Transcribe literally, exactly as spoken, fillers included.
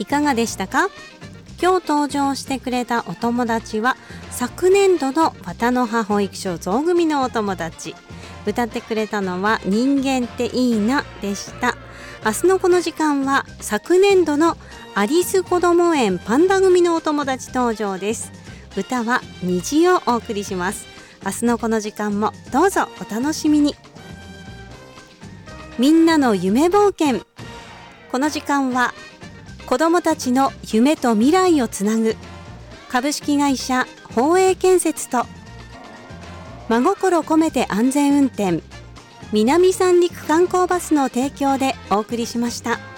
いかがでしたか？今日登場してくれたお友達は昨年度の綿の葉保育所象組のお友達。歌ってくれたのは人間っていいなでした。明日のこの時間は昨年度のアリスこども園パンダ組のお友達登場です。歌は虹をお送りします。明日のこの時間もどうぞお楽しみに。みんなの夢冒険。この時間は子どもたちの夢と未来をつなぐ株式会社宝永建設と真心込めて安全運転南三陸観光バスの提供でお送りしました。